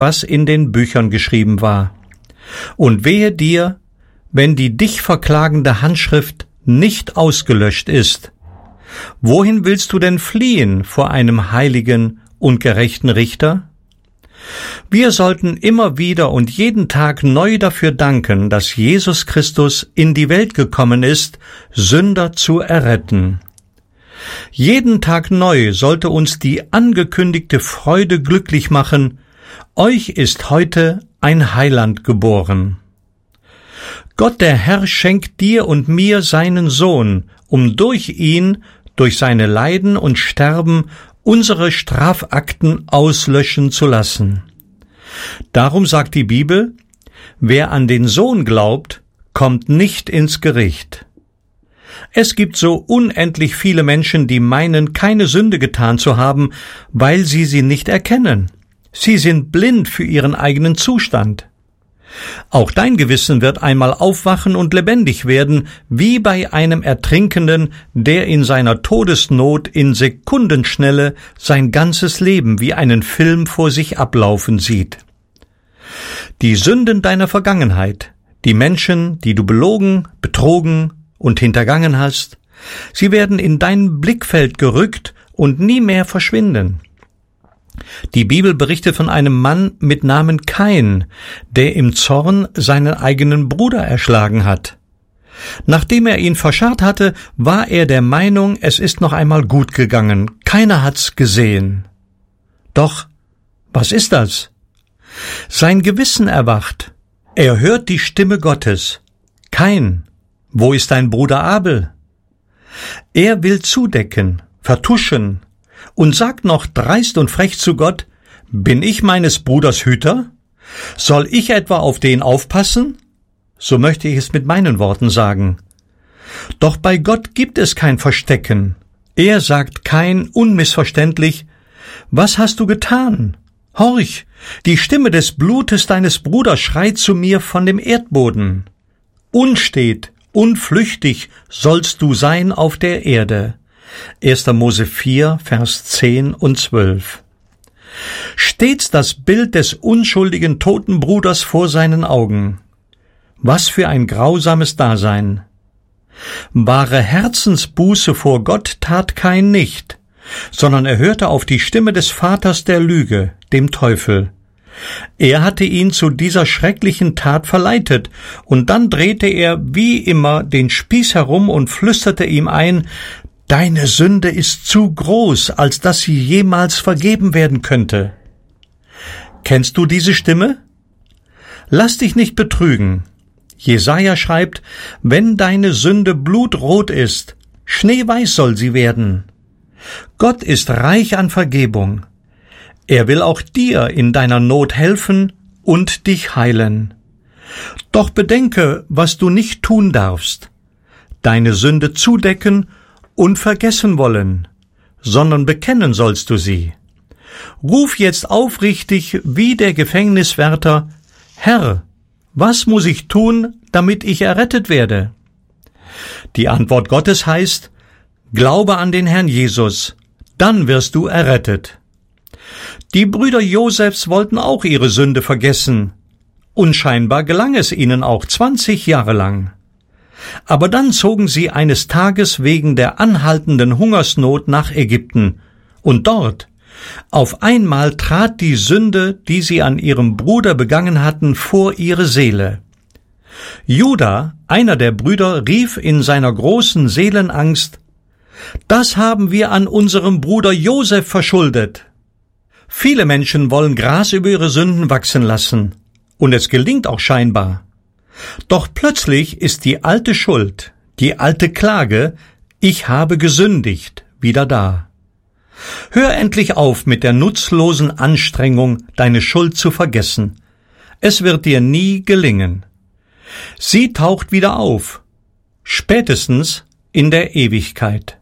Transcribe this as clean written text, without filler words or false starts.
was in den Büchern geschrieben war. Und wehe dir, wenn die dich verklagende Handschrift nicht ausgelöscht ist. Wohin willst du denn fliehen vor einem heiligen und gerechten Richter? Wir sollten immer wieder und jeden Tag neu dafür danken, dass Jesus Christus in die Welt gekommen ist, Sünder zu erretten. Jeden Tag neu sollte uns die angekündigte Freude glücklich machen: Euch ist heute ein Heiland geboren. Gott der Herr schenkt dir und mir seinen Sohn, um durch ihn, durch seine Leiden und Sterben, unsere Strafakten auslöschen zu lassen. Darum sagt die Bibel: Wer an den Sohn glaubt, kommt nicht ins Gericht. Es gibt so unendlich viele Menschen, die meinen, keine Sünde getan zu haben, weil sie nicht erkennen. Sie sind blind für ihren eigenen Zustand. Auch dein Gewissen wird einmal aufwachen und lebendig werden, wie bei einem Ertrinkenden, der in seiner Todesnot in Sekundenschnelle sein ganzes Leben wie einen Film vor sich ablaufen sieht. Die Sünden deiner Vergangenheit, die Menschen, die du belogen, betrogen und hintergangen hast, sie werden in dein Blickfeld gerückt und nie mehr verschwinden. Die Bibel berichtet von einem Mann mit Namen Kain, der im Zorn seinen eigenen Bruder erschlagen hat. Nachdem er ihn verscharrt hatte, war er der Meinung, es ist noch einmal gut gegangen, keiner hat's gesehen. Doch, was ist das? Sein Gewissen erwacht. Er hört die Stimme Gottes. Kain, wo ist dein Bruder Abel? Er will zudecken, vertuschen und sagt noch dreist und frech zu Gott: Bin ich meines Bruders Hüter? Soll ich etwa auf den aufpassen? So möchte ich es mit meinen Worten sagen. Doch bei Gott gibt es kein Verstecken. Er sagt Kain unmissverständlich: Was hast du getan? Horch, die Stimme des Blutes deines Bruders schreit zu mir von dem Erdboden. Unstet, unflüchtig sollst du sein auf der Erde. 1. Mose 4, Vers 10 und 12. Stets das Bild des unschuldigen toten Bruders vor seinen Augen. Was für ein grausames Dasein. Wahre Herzensbuße vor Gott tat Kain nicht, sondern er hörte auf die Stimme des Vaters der Lüge, dem Teufel. Er hatte ihn zu dieser schrecklichen Tat verleitet, und dann drehte er wie immer den Spieß herum und flüsterte ihm ein: Deine Sünde ist zu groß, als dass sie jemals vergeben werden könnte. Kennst du diese Stimme? Lass dich nicht betrügen. Jesaja schreibt: Wenn deine Sünde blutrot ist, schneeweiß soll sie werden. Gott ist reich an Vergebung. Er will auch dir in deiner Not helfen und dich heilen. Doch bedenke, was du nicht tun darfst: deine Sünde zudecken und vergessen wollen, sondern bekennen sollst du sie. Ruf jetzt aufrichtig wie der Gefängniswärter: Herr, was muss ich tun, damit ich errettet werde? Die Antwort Gottes heißt: Glaube an den Herrn Jesus, dann wirst du errettet. Die Brüder Josefs wollten auch ihre Sünde vergessen, und scheinbar gelang es ihnen auch 20 Jahre lang. Aber dann zogen sie eines Tages wegen der anhaltenden Hungersnot nach Ägypten, und dort, auf einmal trat die Sünde, die sie an ihrem Bruder begangen hatten, vor ihre Seele. Juda, einer der Brüder, rief in seiner großen Seelenangst: Das haben wir an unserem Bruder Josef verschuldet. Viele Menschen wollen Gras über ihre Sünden wachsen lassen, und es gelingt auch scheinbar. Doch plötzlich ist die alte Schuld, die alte Klage: Ich habe gesündigt, wieder da. Hör endlich auf mit der nutzlosen Anstrengung, deine Schuld zu vergessen. Es wird dir nie gelingen. Sie taucht wieder auf, spätestens in der Ewigkeit.